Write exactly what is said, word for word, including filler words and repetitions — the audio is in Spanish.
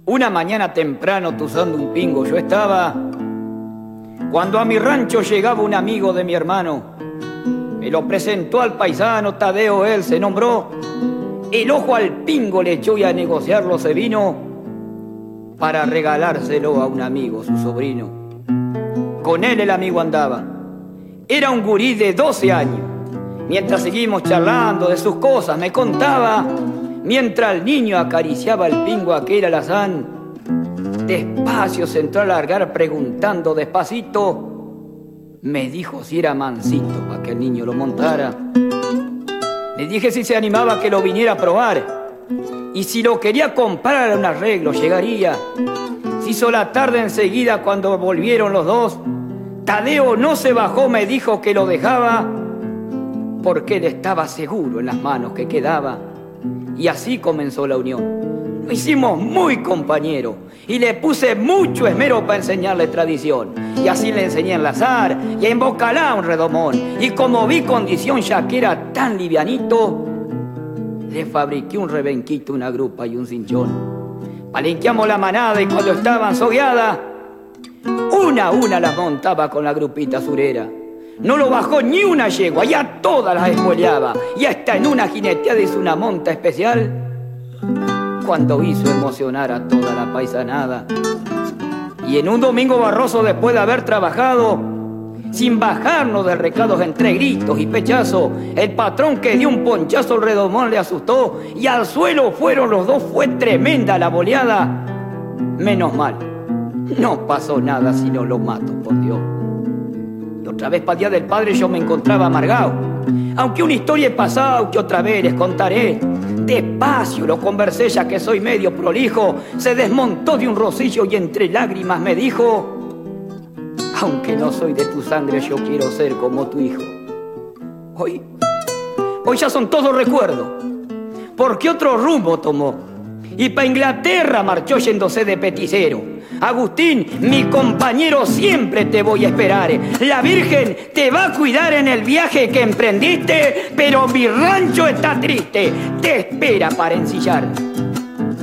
Una mañana temprano, tuzando un pingo, yo estaba, cuando a mi rancho llegaba un amigo de mi hermano. Me lo presentó al paisano Tadeo, él se nombró. El ojo al pingo le echó y a negociarlo se vino para regalárselo a un amigo, su sobrino. Con él el amigo andaba. Era un gurí de doce años. Mientras seguimos charlando de sus cosas, me contaba, mientras el niño acariciaba el pingo aquel alazán, despacio se entró a largar preguntando despacito. Me dijo si era mansito para que el niño lo montara. Le dije si se animaba a que lo viniera a probar. Y si lo quería comprar a un arreglo, llegaría. Se hizo la tarde enseguida cuando volvieron los dos. Tadeo no se bajó, me dijo que lo dejaba porque él estaba seguro en las manos que quedaba. Y así comenzó la unión. Lo hicimos muy compañero y le puse mucho esmero para enseñarle tradición. Y así le enseñé a enlazar y a embocalá un redomón. Y como vi condición ya que era tan livianito, le fabriqué un rebenquito, una grupa y un cinchón. Palenqueamos la manada y cuando estaban sogueadas, una a una las montaba con la grupita surera. No lo bajó ni una yegua, ya todas las espoleaba. Y hasta en una jineteada hizo una monta especial cuando hizo emocionar a toda la paisanada. Y en un domingo barroso, después de haber trabajado, sin bajarnos de recados entre gritos y pechazos, el patrón que dio un ponchazo al redomón le asustó y al suelo fueron los dos. Fue tremenda la boleada. Menos mal, no pasó nada si no lo mato, por Dios. Y otra vez para el Día del Padre yo me encontraba amargado. Aunque una historia he pasado que otra vez les contaré. Despacio lo conversé ya que soy medio prolijo. Se desmontó de un rocillo y entre lágrimas me dijo: aunque no soy de tu sangre, yo quiero ser como tu hijo. Hoy, hoy ya son todos recuerdos, porque otro rumbo tomó y pa' Inglaterra marchó yéndose de peticero. Agustín, mi compañero, siempre te voy a esperar. La Virgen te va a cuidar en el viaje que emprendiste, pero mi rancho está triste, te espera para ensillar.